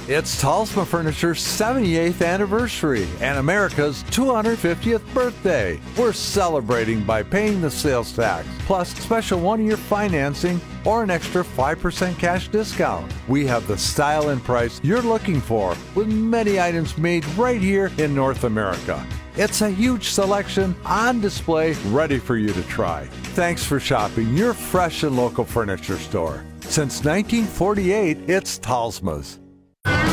It's Talsma Furniture's 78th anniversary and America's 250th birthday. We're celebrating by paying the sales tax, plus special one-year financing or an extra 5% cash discount. We have the style and price you're looking for, with many items made right here in North America. It's a huge selection on display, ready for you to try. Thanks for shopping your fresh and local furniture store. Since 1948, it's Talsma's.